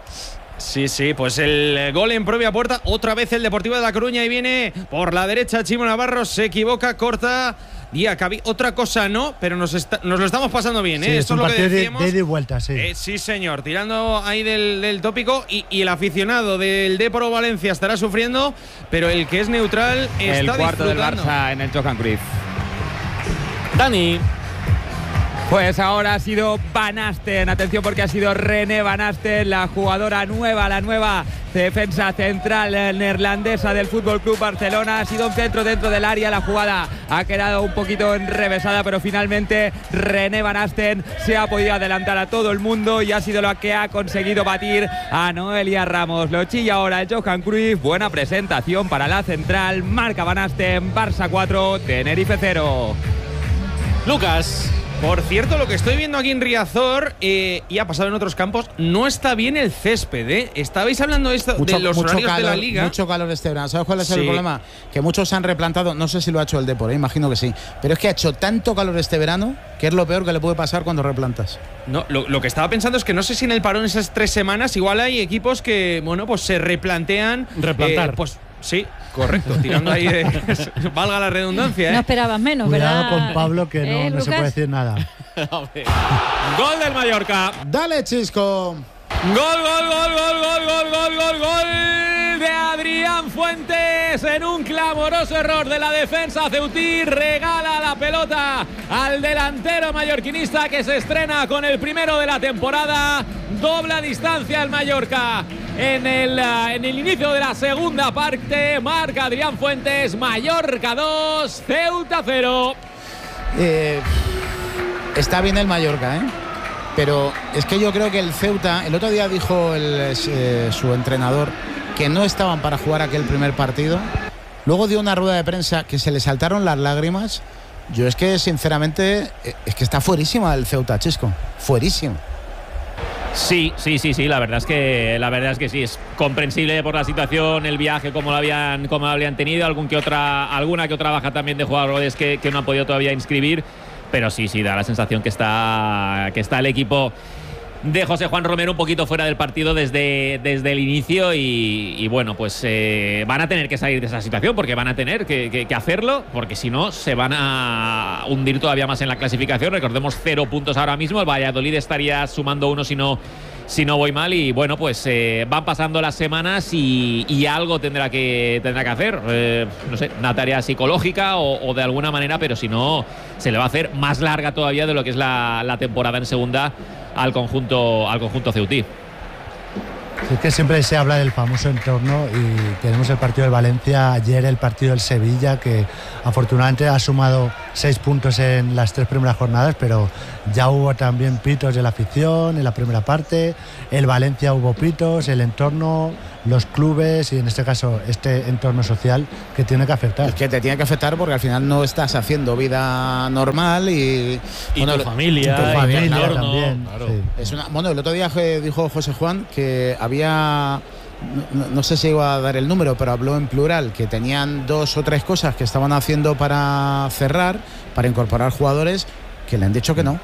Sí, pues el gol en propia puerta. Otra vez el Deportivo de La Coruña y viene por la derecha Chimo Navarro. Se equivoca, corta. Diacabi. Otra cosa no, pero nos lo estamos pasando bien, ¿eh? Sí, Esto es lo que decíamos. de ida y vuelta, sí. Sí, señor. Tirando ahí del tópico. Y el aficionado del Depor Valencia estará sufriendo, pero el que es neutral está el cuarto del disfrutando. Barça en el Johan Cruyff. Dani. Pues ahora ha sido Van Asten, atención porque ha sido René Van Asten, la jugadora nueva, la nueva defensa central neerlandesa del Fútbol Club Barcelona. Ha sido un centro dentro del área, la jugada ha quedado un poquito enrevesada, pero finalmente René Van Asten se ha podido adelantar a todo el mundo y ha sido la que ha conseguido batir a Noelia Ramos. Lo chilla ahora el Johan Cruyff, buena presentación para la central, marca Van Asten, Barça 4, Tenerife 0. Lucas. Por cierto, lo que estoy viendo aquí en Riazor y ha pasado en otros campos, no está bien el césped, ¿eh? Estabais hablando de los horarios calor, de la Liga. Mucho calor este verano. ¿Sabes cuál es el Sí. problema? Que muchos se han replantado, no sé si lo ha hecho el Depor, imagino que sí, pero es que ha hecho tanto calor este verano que es lo peor que le puede pasar cuando replantas. No, lo que estaba pensando es que no sé si en el parón esas 3 semanas igual hay equipos que, bueno, pues se replantean. Replantar. Pues sí, correcto, tirando ahí de… valga la redundancia, No ¿eh? esperabas menos, Cuidado ¿verdad? con Pablo, que no se Lucas? puede decir nada. Gol del Mallorca. Dale, Chisco. Gol de Adrián Fuentes en un clamoroso error de la defensa ceutí. Regala la pelota al delantero mallorquinista que se estrena con el primero de la temporada. Dobla distancia el Mallorca. En el inicio de la segunda parte marca Adrián Fuentes. Mallorca 2, Ceuta 0. Está bien el Mallorca, ¿eh? Pero es que yo creo que el Ceuta, el otro día dijo su entrenador que no estaban para jugar aquel primer partido. Luego dio una rueda de prensa que se le saltaron las lágrimas. Yo es que sinceramente es que está fuerísima el Ceuta, Chisco, fuerísimo. Sí, la verdad es que sí, es comprensible por la situación, el viaje, como lo habían tenido, alguna que otra baja también de jugadores que no han podido todavía inscribir, pero sí, da la sensación que está el equipo de José Juan Romero un poquito fuera del partido desde el inicio y bueno, pues van a tener que salir de esa situación porque van a tener que hacerlo, porque si no se van a hundir todavía más en la clasificación. Recordemos 0 puntos ahora mismo, el Valladolid estaría sumando 1 si no si no voy mal. Y bueno, pues van pasando las semanas y algo tendrá que hacer. No sé, una tarea psicológica o de alguna manera, pero si no, se le va a hacer más larga todavía de lo que es la temporada en segunda al conjunto ceutí. Es que siempre se habla del famoso entorno y tenemos el partido del Valencia, ayer el partido del Sevilla, que afortunadamente ha sumado 6 puntos en las 3 primeras jornadas, pero ya hubo también pitos de la afición en la primera parte, el Valencia hubo pitos, el entorno, los clubes y en este caso este entorno social que tiene que afectar. Es que te tiene que afectar porque al final no estás haciendo vida normal y bueno, tu familia, también. Claro. Sí. Bueno, el otro día dijo José Juan que había, no sé si iba a dar el número, pero habló en plural, que tenían 2 o 3 cosas que estaban haciendo para cerrar, para incorporar jugadores, que le han dicho que no.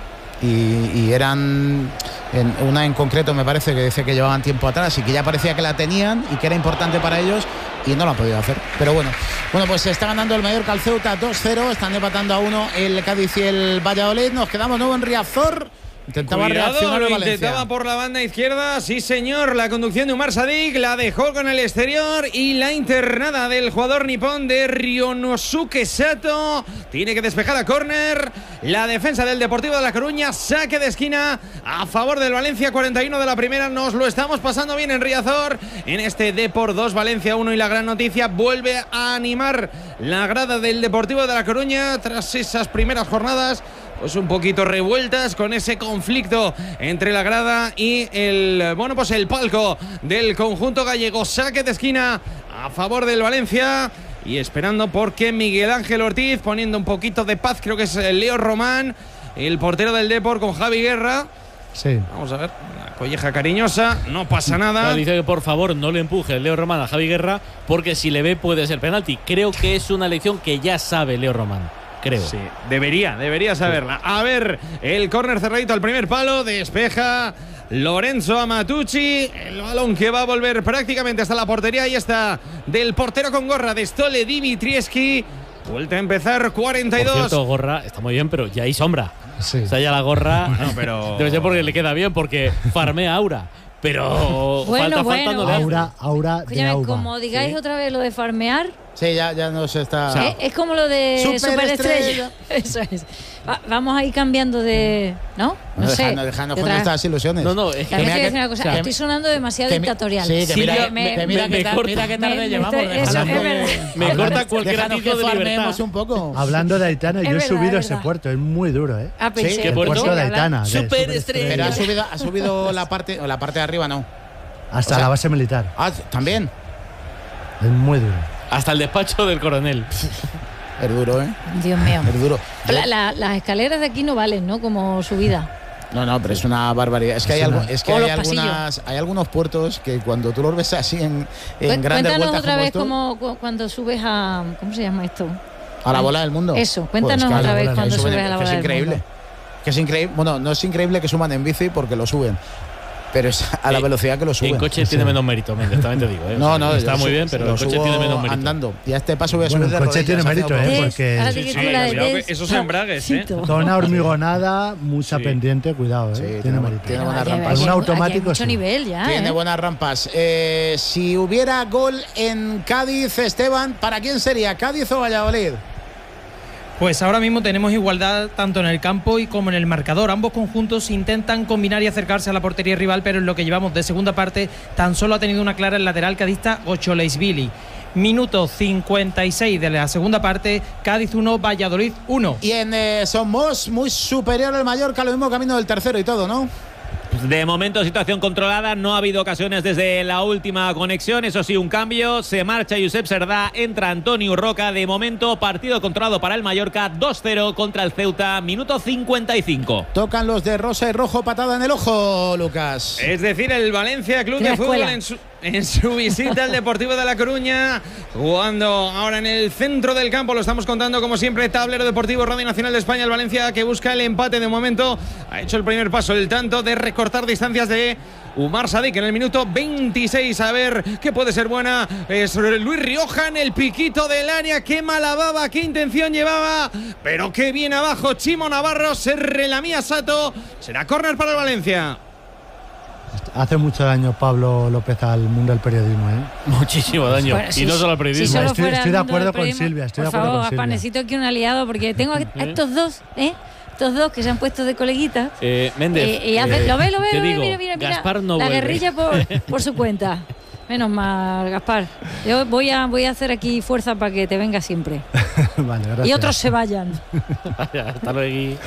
Y eran una en concreto, me parece, que dice que llevaban tiempo atrás y que ya parecía que la tenían y que era importante para ellos y no lo han podido hacer. Pero bueno, pues se está ganando el Mallorca al Ceuta 2-0, están empatando a 1 el Cádiz y el Valladolid. Nos quedamos nuevo en Riazor. Intentaba reaccionar el Valencia. Intentaba por la banda izquierda, sí señor, la conducción de Umar Sadik, la dejó con el exterior y la internada del jugador nipón de Ryonosuke Sato. Tiene que despejar a córner, la defensa del Deportivo de La Coruña, saque de esquina a favor del Valencia, 41 de la primera. Nos lo estamos pasando bien en Riazor, en este Depor 2, Valencia 1, y la gran noticia, vuelve a animar la grada del Deportivo de La Coruña tras esas primeras jornadas pues un poquito revueltas, con ese conflicto entre la grada y el palco del conjunto gallego. Saque de esquina a favor del Valencia y esperando porque Miguel Ángel Ortiz, poniendo un poquito de paz, creo que es Leo Román, el portero del Depor, con Javi Guerra. Sí. Vamos a ver, la colleja cariñosa, no pasa nada. Dice que por favor no le empuje Leo Román a Javi Guerra, porque si le ve puede ser penalti. Creo que es una lección que ya sabe Leo Román. Creo. Sí, debería saberla. A ver, el córner cerradito al primer palo, despeja Lorenzo Amatucci, el balón que va a volver prácticamente hasta la portería. Ahí está, del portero con gorra de Stole Dimitrievski. Vuelta a empezar, 42. Por cierto, gorra está muy bien, pero ya hay sombra. Sí. O sea, ya la gorra pero debe ser porque le queda bien, porque farmea Aura. Pero falta Aura de Auba. Como digáis otra vez lo de farmear. Sí, ya no se está. O sea, es como lo de Superestrella. Eso es. Vamos a ir cambiando de. ¿No? No sé. Dejando con estas ilusiones. No, es que. También te voy a decir una cosa. Estoy sonando demasiado dictatorial. Sí, mira qué tarde llevamos. Me corta cualquier ratito de libertad. Un poco. Hablando de Aitana, yo he subido ese puerto. Es muy duro, ¿eh? Sí, ¿qué puerto de Aitana. Superestrella. Pero ha subido la parte de arriba, no. Hasta la base militar. Ah, también. Es muy duro. Hasta el despacho del coronel. Es duro, ¿eh? Dios mío. Es duro. Las escaleras de aquí no valen, ¿no? Como subida. No, pero es una barbaridad. Es que hay algunos puertos que cuando tú los ves así en grandes vueltas. Cuéntanos otra vez como cuando subes a. ¿Cómo se llama esto? A la bola del mundo. Eso, cuéntanos otra vez cuando subes a la bola del mundo. Es increíble. Que es increíble. Bueno, no es increíble que suban en bici porque lo suben, pero es a la velocidad que lo suben. En coche tiene menos mérito, también te digo. No, está muy bien, pero el coche tiene menos mérito. Andando. Y a este paso voy a subir de rodillas. El coche tiene mérito, porque esos embragues, Zona hormigonada, mucha pendiente, cuidado, tiene mérito. Tiene buenas rampas. Un automático. Mucho nivel ya. Tiene buenas rampas. Si hubiera gol en Cádiz, Esteban, ¿para quién sería? ¿Cádiz o Valladolid? Pues ahora mismo tenemos igualdad tanto en el campo y como en el marcador. Ambos conjuntos intentan combinar y acercarse a la portería rival, pero en lo que llevamos de segunda parte tan solo ha tenido una clara el lateral cadista Ocholeisvili. Minuto 56 de la segunda parte, Cádiz 1, Valladolid 1. Y en Somos, muy superior al Mallorca, lo mismo camino del tercero y todo, ¿no? De momento situación controlada, no ha habido ocasiones desde la última conexión, eso sí, un cambio, se marcha Josep Serdá, entra Antonio Roca. De momento partido controlado para el Mallorca, 2-0 contra el Ceuta, minuto 55. Tocan los de rosa y rojo, patada en el ojo, Lucas. Es decir, el Valencia Club de Fútbol en su visita al Deportivo de La Coruña, jugando ahora en el centro del campo. Lo estamos contando como siempre, Tablero Deportivo, Radio Nacional de España. El Valencia que busca el empate, de momento ha hecho el primer paso, el tanto de recortar distancias de Umar Sadik en el minuto 26. A ver qué puede ser buena. Es Luis Rioja en el piquito del área. Qué mala baba, qué intención llevaba, pero qué bien abajo Chimo Navarro. Se relamía Sato. Será córner para el Valencia. Hace mucho daño Pablo López al mundo del periodismo, ¿eh? Muchísimo daño. Bueno, y no solo al periodismo. Si solo estoy fuera de el mundo acuerdo del con periodismo, Silvia. Estoy de por acuerdo favor, con Silvia. necesito aquí un aliado porque tengo a estos dos, estos dos que se han puesto de coleguitas. Méndez. Y lo ve, te digo, mira. Gaspar no la vuelve. guerrilla por su cuenta. Menos mal, Gaspar. Yo voy a hacer aquí fuerza para que te venga siempre. Vale, gracias. Y otros se vayan. Hasta luego.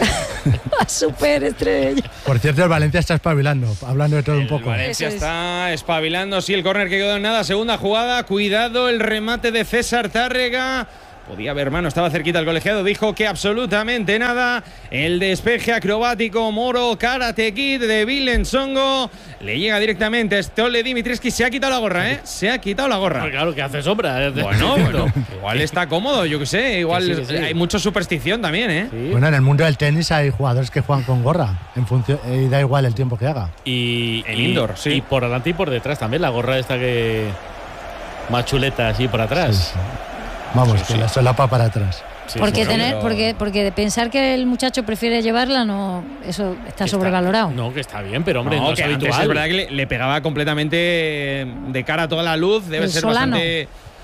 Super estrella. Por cierto, el Valencia está espabilando, hablando de todo un poco. Valencia está espabilando, sí, el córner que quedó en nada, segunda jugada, cuidado, el remate de César Tárrega. Podía haber mano, estaba cerquita el colegiado, dijo que absolutamente nada. El despeje acrobático Moro Karate Kid de Willem Songo. Le llega directamente a Stole Dimitrescu. Se ha quitado la gorra, ¿eh? Se ha quitado la gorra. Pues claro, que hace sombra. Bueno, igual está cómodo, yo qué sé. Igual sí. hay mucha superstición también, ¿eh? Sí. Bueno, en el mundo del tenis hay jugadores que juegan con gorra en función, y da igual el tiempo que haga. Y indoor, sí. Y por delante y por detrás también, la gorra esta que más chuleta así por atrás. Sí. Vamos, que la solapa para atrás. Sí, porque sí, porque de pensar que el muchacho prefiere llevarla, no, eso está sobrevalorado. No, que está bien, pero hombre, no es que antes habitual. es verdad que le pegaba completamente de cara a toda la luz. Debe El ser Solano. bastante.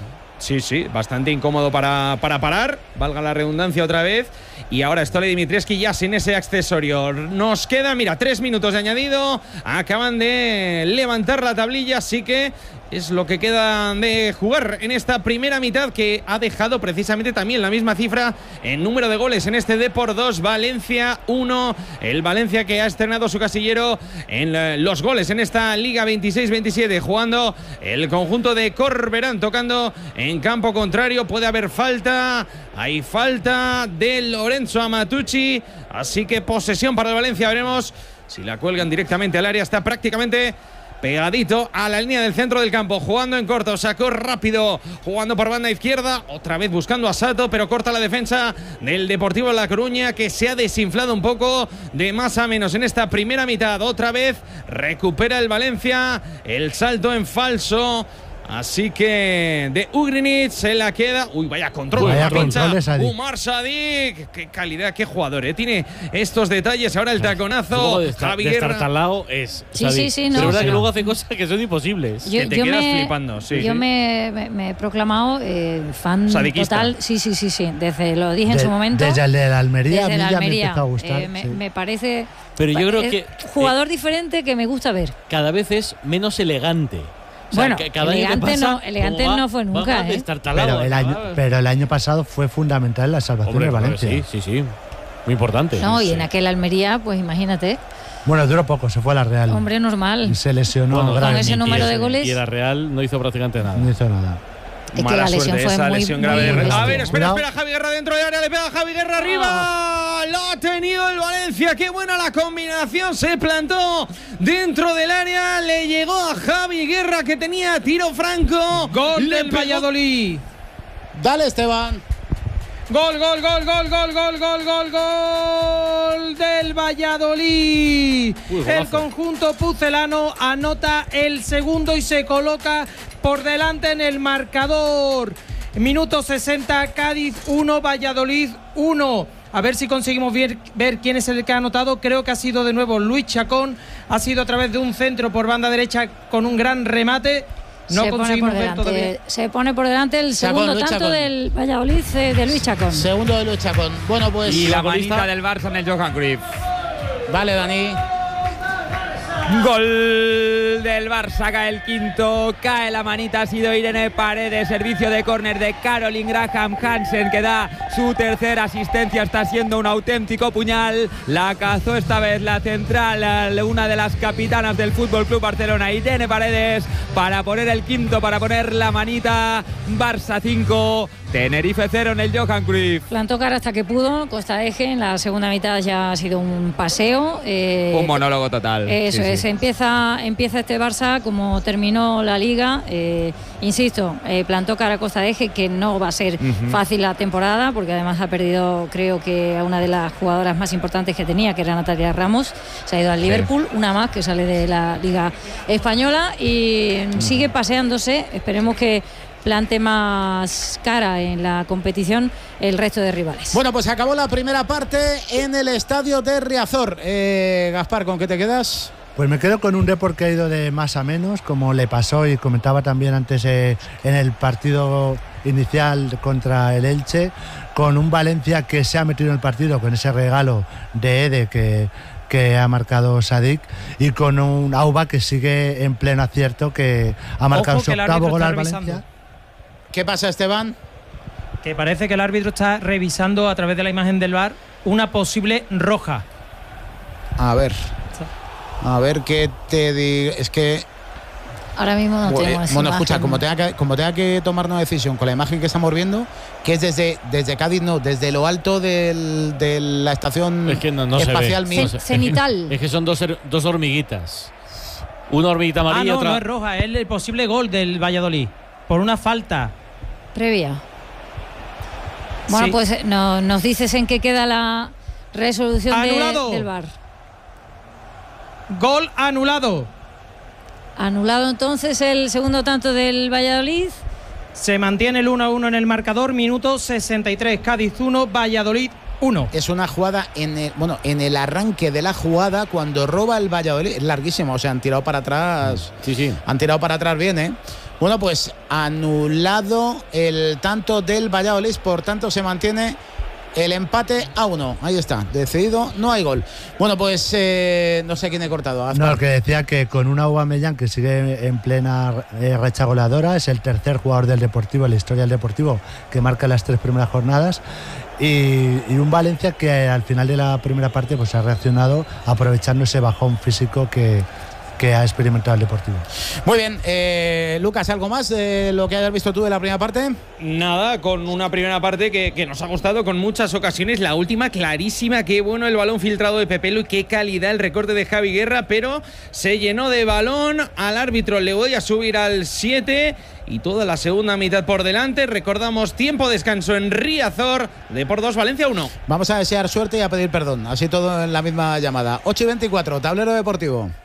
Sí, bastante incómodo para parar, valga la redundancia otra vez. Y ahora Stole Dimitrescu ya sin ese accesorio. Nos queda, mira, 3 minutos de añadido. Acaban de levantar la tablilla, así que es lo que queda de jugar en esta primera mitad, que ha dejado precisamente también la misma cifra en número de goles en este Depor 2, Valencia 1. El Valencia que ha estrenado su casillero en los goles en esta Liga 26-27, jugando el conjunto de Corberán, tocando en campo contrario. Puede haber falta, hay falta de Lorenzo Amatucci, así que posesión para el Valencia. Veremos si la cuelgan directamente al área. Está prácticamente pegadito a la línea del centro del campo, jugando en corto, sacó rápido, jugando por banda izquierda, otra vez buscando a Sato, pero corta la defensa del Deportivo La Coruña, que se ha desinflado un poco de más a menos en esta primera mitad. Otra vez recupera el Valencia, el salto en falso. Así que de Ugrinic se la queda. Uy, vaya control. Vaya pincha control de Sadik. Umar Sadik. Qué calidad, qué jugador, ¿eh? Tiene estos detalles. Ahora el taconazo. Javi Guerra. Destartalado es. Sí, Sadik. sí, no. Pero es verdad Sí, que no. luego hace cosas que son imposibles. Que te quedas flipando. Sí, yo sí. me he proclamado fan Sadiquista. total. Sí. Desde lo dije en su momento. Desde el de la Almería, Desde a mí la ya Almería. me empezó a gustar. Sí. Me parece. Pero yo creo es que jugador diferente que me gusta ver. cada vez es menos elegante. O sea, Bueno, que cada año que elegante pasa, no, elegante como no fue va nunca, más ¿eh? destartalado, Pero el año pasado fue fundamental en la salvación Hombre, de Valencia. Sí. Muy importante. No, y Sí. en aquel Almería, pues imagínate, Bueno, duró poco, se fue a la Real. hombre normal. Y se lesionó Bueno, gravemente. ese número de goles. Y la Real no hizo prácticamente nada. No hizo nada. Es que Mala la lesión suerte, fue esa muy, lesión muy grave de bestia. A ver, espera, Cuidado. Javi Guerra dentro de área, le pega Javi Guerra arriba. Lo ha tenido el Valencia, qué buena la combinación, se plantó dentro del área, le llegó a Javi Guerra que tenía tiro franco. Gol Le del pegó. Valladolid. Dale, Esteban. Gol del Valladolid. Uy, El golazo. conjunto pucelano anota el segundo y se coloca por delante en el marcador. Minuto 60, Cádiz 1, Valladolid 1. A ver si conseguimos ver quién es el que ha anotado. Creo que ha sido de nuevo Luis Chacón. Ha sido a través de un centro por banda derecha con un gran remate. No se pone conseguimos por ver todavía. delante, se pone por delante el segundo Luis tanto Chacón. del Valladolid de Luis Chacón. Segundo de lucha con. Bueno, pues. Y la futbolista- manita del Barça en el Johan Cruyff. Vale, Dani. Gol del Barça, cae el quinto, cae la manita, ha sido Irene Paredes, servicio de córner de Caroline Graham Hansen, que da su tercera asistencia, está siendo un auténtico puñal, la cazó esta vez la central, una de las capitanas del Fútbol Club Barcelona, Irene Paredes, para poner el quinto, para poner la manita. Barça 5, Tenerife 0 en el Johan Cruyff. Plantó cara hasta que pudo, Costa Eje, en la segunda mitad ya ha sido un paseo. Un monólogo total. Eso Sí, es, sí. Empieza este Barça como terminó la Liga. Insisto, plantó cara a Costa de Eje, que no va a ser fácil la temporada, porque además ha perdido, creo que a una de las jugadoras más importantes que tenía, que era Natalia Ramos. Se ha ido al Liverpool, una más que sale de la Liga Española y sigue paseándose. Esperemos que plante más cara en la competición el resto de rivales. Bueno, pues acabó la primera parte en el estadio de Riazor. Gaspar, ¿con qué te quedas? Pues me quedo con un Depor que ha ido de más a menos, como le pasó y comentaba también antes en el partido inicial contra el Elche, con un Valencia que se ha metido en el partido con ese regalo de Ede que ha marcado Sadik, y con un Auba que sigue en pleno acierto, que ha marcado su octavo gol al Valencia. ¿Qué pasa, Esteban? Que parece que el árbitro está revisando a través de la imagen del VAR una posible roja. A ver qué te digo. Es que ahora mismo no tenemos bueno, escucha, como tenga que tomar una decisión con la imagen que estamos viendo, que es desde Cádiz, no, desde lo alto de la estación espacial cenital. Es que son dos hormiguitas. Una hormiguita amarilla y otra. No es roja, es el posible gol del Valladolid por una falta previa. Bueno, sí. Pues nos dices en qué queda la resolución del VAR. Gol anulado. Anulado entonces el segundo tanto del Valladolid. Se mantiene el 1-1 en el marcador, minuto 63, Cádiz 1, Valladolid 1. Es una jugada en el arranque de la jugada, cuando roba el Valladolid, es larguísimo, o sea, han tirado para atrás. Sí. Han tirado para atrás bien, ¿eh? Bueno, pues anulado el tanto del Valladolid, por tanto se mantiene el empate a 1. Ahí está, decidido, no hay gol. Bueno, pues no sé quién he cortado. No, el que decía que con una Aubameyang que sigue en plena racha goleadora, es el tercer jugador del Deportivo en la historia del Deportivo que marca las 3 primeras jornadas, y un Valencia que al final de la primera parte pues ha reaccionado aprovechando ese bajón físico que ha experimentado el Deportivo. Muy bien, Lucas, ¿algo más de lo que hayas visto tú de la primera parte? Nada, con una primera parte que nos ha gustado con muchas ocasiones. La última clarísima, qué bueno el balón filtrado de Pepelu y qué calidad el recorte de Javi Guerra, pero se llenó de balón. Al árbitro le voy a subir al 7 y toda la segunda mitad por delante. Recordamos, tiempo descanso en Riazor, Depor 2, Valencia 1. Vamos a desear suerte y a pedir perdón, así todo en la misma llamada. 8:24, tablero deportivo.